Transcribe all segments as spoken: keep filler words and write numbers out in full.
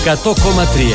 εκατό κόμμα τρία.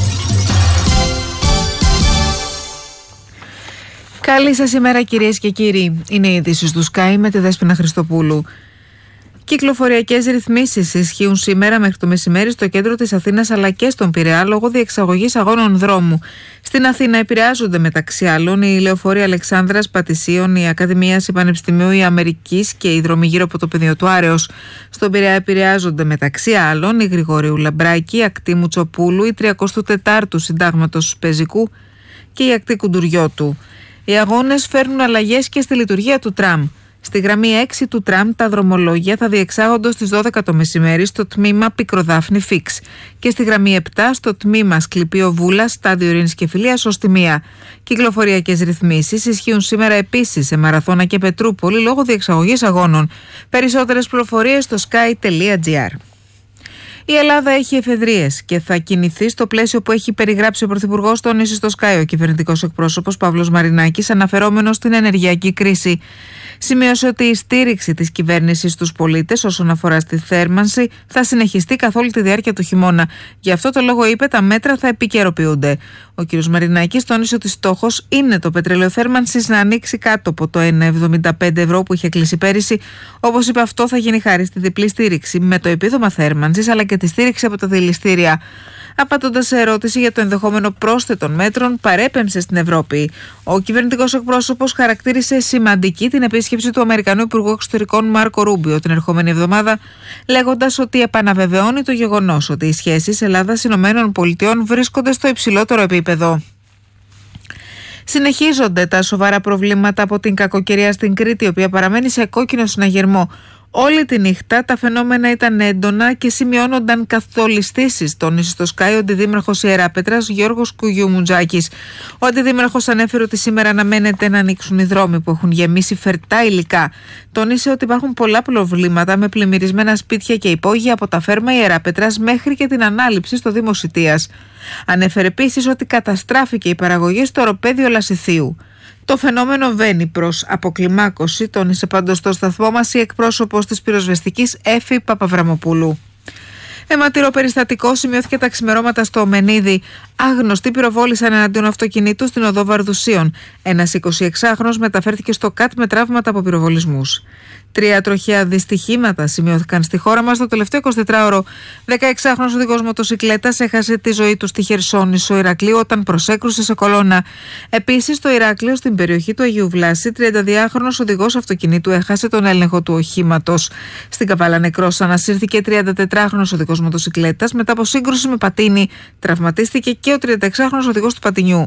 Καλή σας ημέρα κυρίες και κύριοι. Είναι οι ειδήσεις του Sky με τη Δέσποινα Χριστοπούλου. Κυκλοφοριακές ρυθμίσεις ισχύουν σήμερα μέχρι το μεσημέρι στο κέντρο της Αθήνας αλλά και στον Πειραιά λόγω διεξαγωγής αγώνων δρόμου. Στην Αθήνα επηρεάζονται μεταξύ άλλων οι λεωφορεία Αλεξάνδρας, Πατησίων, η Ακαδημίας, η Πανεπιστημίου, η Αμερικής και οι δρόμοι γύρω από το πεδίο του Άρεως. Στον Πειραιά επηρεάζονται μεταξύ άλλων η Γρηγορίου Λαμπράκη, η Ακτή Μουτσοπούλου, η τριακοστού τετάρτου Συντάγματος Πεζικού και η Ακτή Κουντουριώτου. Οι αγώνες φέρνουν αλλαγές και στη λειτουργία του τραμ. Στη γραμμή έξι του τραμ τα δρομολόγια θα διεξάγονται στις δώδεκα το μεσημέρι στο τμήμα Πικροδάφνη Φίξ και στη γραμμή επτά στο τμήμα Σκληπείο Βούλα, στάδιο Ειρήνης και Φιλίας ως τη μία. Κυκλοφοριακές ρυθμίσεις ισχύουν σήμερα επίσης σε Μαραθώνα και Πετρούπολη λόγω διεξαγωγής αγώνων. Περισσότερες πληροφορίες στο sky τελεία gr. Η Ελλάδα έχει εφεδρείες και θα κινηθεί στο πλαίσιο που έχει περιγράψει ο Πρωθυπουργός, τόνισε στο Sky ο κυβερνητικός εκπρόσωπος Παύλος Μαρινάκης, αναφερόμενος στην ενεργειακή κρίση. Σημείωσε ότι η στήριξη της κυβέρνησης στους πολίτες όσον αφορά στη θέρμανση θα συνεχιστεί καθ' όλη τη διάρκεια του χειμώνα. Γι' αυτό το λόγο, είπε, τα μέτρα θα επικαιροποιούνται. Ο κ. Μαρινάκης τόνισε ότι στόχος είναι το πετρέλαιο θέρμανσης να ανοίξει κάτω από το ένα κόμμα εβδομήντα πέντε ευρώ που είχε κλείσει πέρυσι. Όπως είπε, αυτό θα γίνει χάρη στη διπλή στήριξη με το επίδομα θέρμανσης αλλά και τη στήριξη από τα δηληστήρια. Απαντώντας σε ερώτηση για το ενδεχόμενο πρόσθετων μέτρων, παρέπεμψε στην Ευρώπη. Ο κυβερνητικός εκπρόσωπος χαρακτήρισε σημαντική την επίσκεψη του Αμερικανού Υπουργού Εξωτερικών Μάρκο Ρούμπιο την ερχόμενη εβδομάδα, λέγοντας ότι επαναβεβαιώνει το γεγονός ότι οι σχέσεις Ελλάδας-Ηνωμένων Πολιτειών βρίσκονται στο υψηλότερο επίπεδο. Συνεχίζονται τα σοβαρά προβλήματα από την κακοκαιρία στην Κρήτη, η οποία παραμένει σε κόκκινο συναγερμό. Όλη τη νύχτα τα φαινόμενα ήταν έντονα και σημειώνονταν καθολιστήσεις, τόνισε στο Sky ο αντιδήμαρχος Ιεράπετρας Γιώργος Κουγιουμουτζάκης. Ο αντιδήμαρχος ανέφερε ότι σήμερα αναμένεται να ανοίξουν οι δρόμοι που έχουν γεμίσει φερτά υλικά. Τόνισε ότι υπάρχουν πολλά προβλήματα με πλημμυρισμένα σπίτια και υπόγεια από τα φέρμα Ιεράπετρας μέχρι και την ανάληψη στο Δήμο Σιτίας. Ανέφερε επίσης ότι καταστράφηκε η παραγωγή στο οροπέδιο Λασιθίου. Το φαινόμενο βαίνει προς αποκλιμάκωση, τόνισε πάντως στο σταθμό μας η εκπρόσωπος της πυροσβεστικής Έφη Παπαβραμοπούλου. Αιματηρό περιστατικό σημειώθηκε τα ξημερώματα στο Μενίδη. Άγνωστοι πυροβόλησαν εναντίον αυτοκινήτου στην οδό Βαρδουσίων. Ένας εικοσιεξάχρονος μεταφέρθηκε στο ΚΑΤ με τραύματα από πυροβολισμούς. Τρία τροχαία δυστυχήματα σημειώθηκαν στη χώρα μας το τελευταίο εικοσιτετράωρο. δεκαεξάχρονος οδηγός μοτοσικλέτας έχασε τη ζωή του στη Χερσόνησο Ηρακλείου όταν προσέκρουσε σε κολόνα. Επίσης, στο Ηράκλειο, στην περιοχή του Αγίου Βλάση, τριανταδυάχρονος οδηγός αυτοκινήτου έχασε τον έλεγχο του οχήματος. Στην Καβάλα νεκρός ανασύρθηκε τριαντατετράχρονος οδηγός μοτοσικλέτας μετά από σύγκρουση με πατίνι. Τραυματίστηκε και ο τριανταεξάχρονος οδηγός του πατινιού.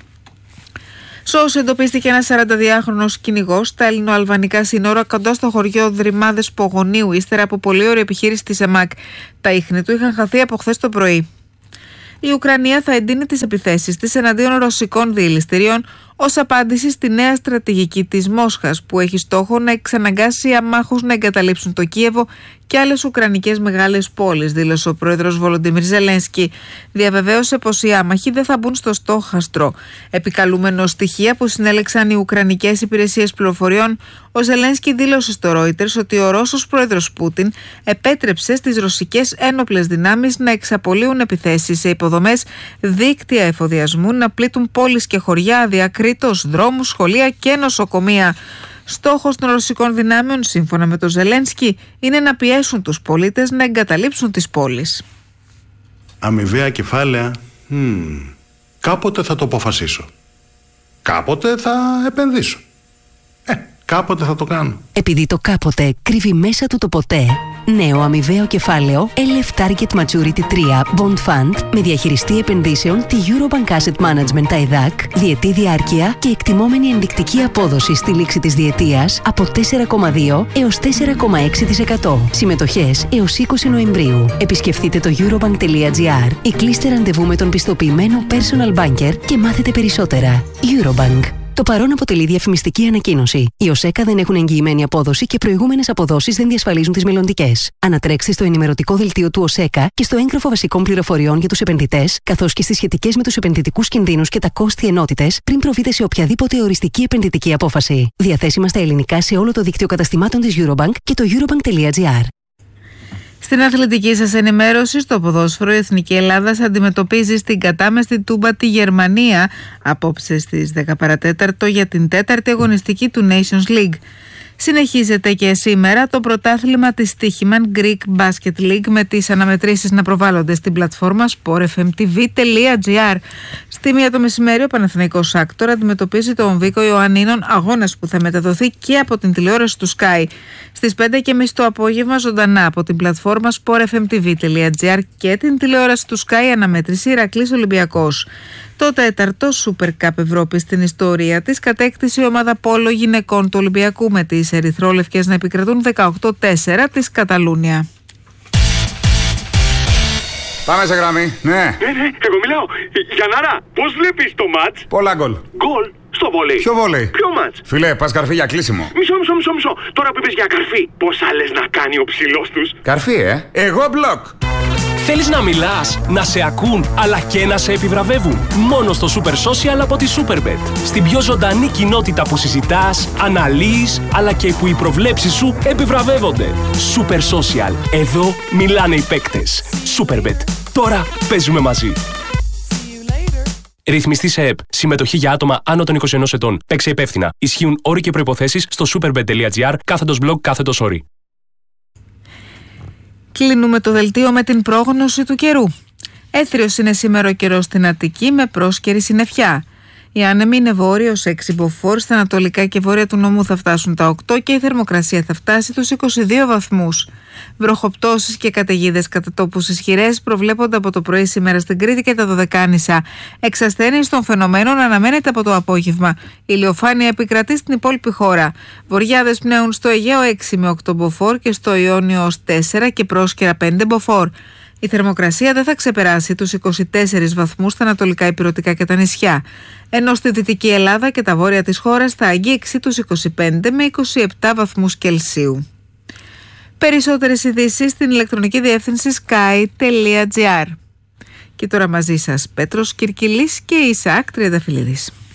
Σως εντοπίστηκε ένας σαρανταδυάχρονος κυνηγός στα ελληνοαλβανικά σύνορα κοντά στο χωριό Δρυμάδες Πογονίου, ύστερα από πολύ ωραία επιχείρηση της ΕΜΑΚ. Τα ίχνη του είχαν χαθεί από χθες το πρωί. Η Ουκρανία θα εντείνει τις επιθέσεις της εναντίον ρωσικών δηληστηρίων ως απάντηση στη νέα στρατηγική της Μόσχας που έχει στόχο να εξαναγκάσει αμάχους να εγκαταλείψουν το Κίεβο και άλλες ουκρανικές μεγάλες πόλεις, δήλωσε ο πρόεδρος Βολοντιμίρ Ζελένσκι. Διαβεβαίωσε πως οι άμαχοι δεν θα μπουν στο στόχαστρο. Επικαλούμενο στοιχεία που συνέλεξαν οι ουκρανικές υπηρεσίες πληροφοριών, ο Ζελένσκι δήλωσε στο Reuters ότι ο Ρώσος πρόεδρος Πούτιν επέτρεψε στις ρωσικές ένοπλες δυνάμεις να εξαπολύουν επιθέσεις σε υποδομές, δίκτυα εφοδιασμού, να πλήττουν πόλεις και χωριά αδιακρίτως, δρόμους, σχολεία και νοσοκομεία. Στόχος των ρωσικών δυνάμεων, σύμφωνα με τον Ζελένσκι, είναι να πιέσουν τους πολίτες να εγκαταλείψουν τις πόλεις. Αμοιβαία κεφάλαια, hmm. κάποτε θα το αποφασίσω. Κάποτε θα επενδύσω. Ε, κάποτε θα το κάνω. Επειδή το κάποτε κρύβει μέσα του το ποτέ, νέο αμοιβαίο κεφάλαιο ελ εφ Target Maturity τρία Bond Fund με διαχειριστή επενδύσεων τη Eurobank Asset Management τα ΕΔΑΚ, διετή διάρκεια και εκτιμόμενη ενδεικτική απόδοση στη λήξη της διετίας από τέσσερα κόμμα δύο έως τέσσερα κόμμα έξι τοις εκατό. Συμμετοχές έως είκοσι Νοεμβρίου. Επισκεφτείτε το eurobank τελεία gr ή κλείστε ραντεβού με τον πιστοποιημένο personal banker και μάθετε περισσότερα. Eurobank. Το παρόν αποτελεί διαφημιστική ανακοίνωση. Οι ΟΣΕΚΑ δεν έχουν εγγυημένη απόδοση και προηγούμενες αποδόσεις δεν διασφαλίζουν τις μελλοντικές. Ανατρέξτε στο ενημερωτικό δελτίο του ΟΣΕΚΑ και στο έγγραφο βασικών πληροφοριών για τους επενδυτές, καθώς και στις σχετικές με τους επενδυτικούς κινδύνους και τα κόστη ενότητες, πριν προβείτε σε οποιαδήποτε οριστική επενδυτική απόφαση. Διαθέσιμα στα ελληνικά σε όλο το δίκτυο καταστημάτων της Eurobank και το eurobank τελεία gr. Στην αθλητική σας ενημέρωση, στο ποδόσφαιρο, η Εθνική Ελλάδας αντιμετωπίζει στην κατάμεστη Τούμπα τη Γερμανία απόψε στις δέκα παρά τέταρτο για την τέταρτη αγωνιστική του Nations League. Συνεχίζεται και σήμερα το πρωτάθλημα της Stoichman Greek Basket League με τις αναμετρήσεις να προβάλλονται στην πλατφόρμα sport f m t v dot g r. Στη μία το μεσημέρι ο Παναθηναϊκός Άκτορ αντιμετωπίζει τον Βίκο Ιωαννίνων, αγώνας που θα μεταδοθεί και από την τηλεόραση του Sky. Στις πέντε και μισή το απόγευμα ζωντανά από την πλατφόρμα sport f m t v dot g r και την τηλεόραση του Sky αναμέτρηση Ηρακλής Ολυμπιακός. Το τέταρτο Super Cup Ευρώπη στην ιστορία της κατέκτησε η ομάδα πόλο γυναικών του Ολυμπιακού με τις ερυθρόλευκες να επικρατούν δεκαοκτώ τέσσερα της Καταλούνια. Πάμε σε γραμμή, ναι. Ναι, ναι, εγώ μιλάω. Γιαννάρα, πώς βλέπεις το μάτς? Πολλά γκολ. Γκολ στο βόλεϊ. Ποιο βόλεϊ? Ποιο μάτς? Φιλέ, πας καρφί για κλείσιμο. Μισό, μισό, μισό, μισό. Τώρα που είπες για καρφί, πώς άλλες να κάνει ο ψηλός τους? Καρφί, ε. Εγώ μπλοκ. Θέλεις να μιλάς, να σε ακούν, αλλά και να σε επιβραβεύουν? Μόνο στο Super Social από τη Superbet. Στην πιο ζωντανή κοινότητα που συζητάς, αναλύεις, αλλά και που οι προβλέψεις σου επιβραβεύονται. Super Social. Εδώ μιλάνε οι παίκτες. Superbet. Τώρα παίζουμε μαζί. Ρυθμιστή σε ΕΠ. Συμμετοχή για άτομα άνω των είκοσι ενός ετών. Παίξε υπεύθυνα. Ισχύουν όροι και προϋποθέσεις στο superbet.gr κάθετος blog κάθετος όροι. Κλείνουμε το δελτίο με την πρόγνωση του καιρού. Έθριος είναι σήμερα ο καιρός στην Αττική με πρόσκαιρη συννεφιά. Η άνεμη είναι βόρειος έξι μποφόρ, στα ανατολικά και βόρεια του νομού θα φτάσουν τα οκτώ και η θερμοκρασία θα φτάσει τους είκοσι δύο βαθμούς. Βροχοπτώσεις και καταιγίδες κατά τόπους ισχυρές προβλέπονται από το πρωί σήμερα στην Κρήτη και τα Δωδεκάνησα. Εξασθένιση των φαινομένων αναμένεται από το απόγευμα. Η ηλιοφάνεια επικρατεί στην υπόλοιπη χώρα. Βοριάδες πνέουν στο Αιγαίο έξι με οκτώ μποφόρ και στο Ιόνιο ως τέσσερα και πρόσκαιρα πέντε μποφόρ. Η θερμοκρασία δεν θα ξεπεράσει τους είκοσι τέσσερις βαθμούς στα ανατολικά ηπειρωτικά και τα νησιά, ενώ στη Δυτική Ελλάδα και τα βόρεια της χώρας θα αγγίξει τους είκοσι πέντε με είκοσι επτά βαθμούς Κελσίου. Περισσότερες ειδήσεις στην ηλεκτρονική διεύθυνση sky τελεία gr. Και τώρα μαζί σας Πέτρος Κυρκυλής και Ισαάκ Τριανταφυλλίδης.